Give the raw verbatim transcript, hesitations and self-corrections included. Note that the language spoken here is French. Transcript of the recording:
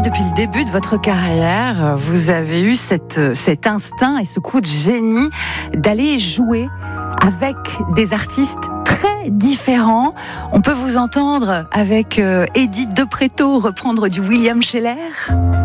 depuis le début de votre carrière, vous avez eu cette, cet instinct et ce coup de génie d'aller jouer avec des artistes très différents. On peut vous entendre avec Edith de Pretto reprendre du William Sheller.